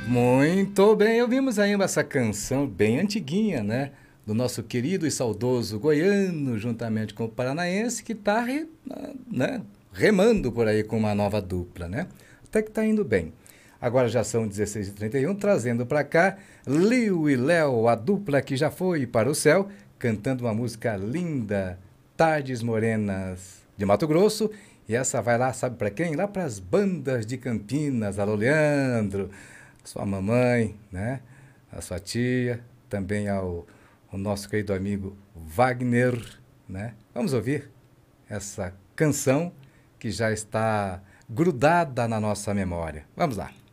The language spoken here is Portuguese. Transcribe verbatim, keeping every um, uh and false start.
Muito bem, ouvimos ainda essa canção bem antiguinha, né? Do nosso querido e saudoso goiano, juntamente com o paranaense, que está re, né, remando por aí com uma nova dupla, né? Até que está indo bem. Agora já são dezesseis e trinta e um, trazendo para cá Liu e Léo, a dupla que já foi para o céu, cantando uma música linda, Tardes Morenas, de Mato Grosso. E essa vai lá, sabe para quem? Lá para as bandas de Campinas, alô Leandro, sua mamãe, né? A sua tia, também ao, ao nosso querido amigo Wagner, né? Vamos ouvir essa canção que já está grudada na nossa memória. Vamos lá.